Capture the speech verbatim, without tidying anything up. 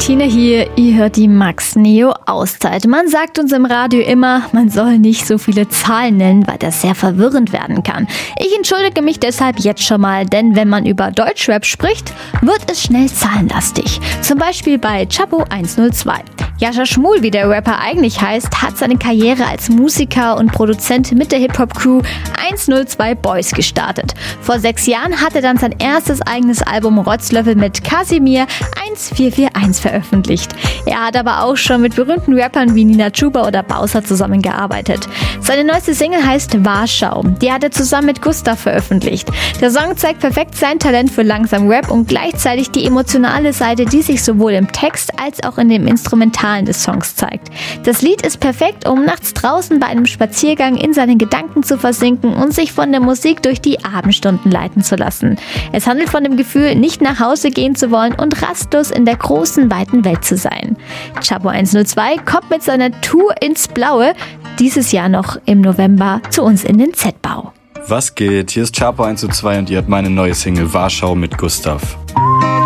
Tine hier, ihr hört die Max Neo Auszeit. Man sagt uns im Radio immer, man soll nicht so viele Zahlen nennen, weil das sehr verwirrend werden kann. Ich entschuldige mich deshalb jetzt schon mal, denn wenn man über Deutschrap spricht, wird es schnell zahlenlastig. Zum Beispiel bei Chapo hundertzwei. Jascha Schmuhl, wie der Rapper eigentlich heißt, hat seine Karriere als Musiker und Produzent mit der Hip-Hop-Crew hundertzwei Boys gestartet. Vor sechs Jahren hat er dann sein erstes eigenes Album Rotzlöffel mit Kasimir vierhunderteinundvierzig veröffentlicht. Er hat aber auch schon mit berühmten Rappern wie Nina Chuba oder Bowser zusammengearbeitet. Seine neueste Single heißt Warschau. Die hat er zusammen mit Gustav veröffentlicht. Der Song zeigt perfekt sein Talent für langsam Rap und gleichzeitig die emotionale Seite, die sich sowohl im Text als auch in dem Instrumentalen des Songs zeigt. Das Lied ist perfekt, um nachts draußen bei einem Spaziergang in seinen Gedanken zu versinken und sich von der Musik durch die Abendstunden leiten zu lassen. Es handelt von dem Gefühl, nicht nach Hause gehen zu wollen und rastlos in der großen, weiten Welt zu sein. Chapo hundertzwei kommt mit seiner Tour ins Blaue dieses Jahr noch im November zu uns in den Z-Bau. Was geht? Hier ist Chapo hundertzwei und ihr habt meine neue Single Warschau mit Gustav.